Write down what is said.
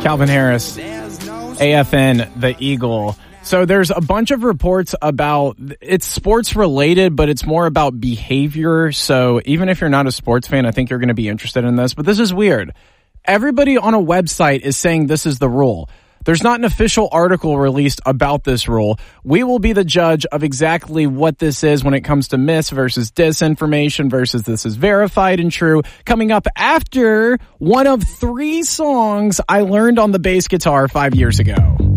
Calvin Harris, AFN, the Eagle. So there's a bunch of reports about, it's sports related, but it's more about behavior. So even if you're not a sports fan, I think you're going to be interested in this. But this is weird. Everybody on a website is saying this is the rule. There's not an official article released about this rule. We will be the judge of exactly what this is when it comes to myths versus disinformation versus this is verified and true. Coming up after one of 3 songs I learned on the bass guitar 5 years ago.